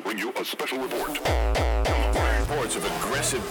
bring you a special report. Reports of aggressive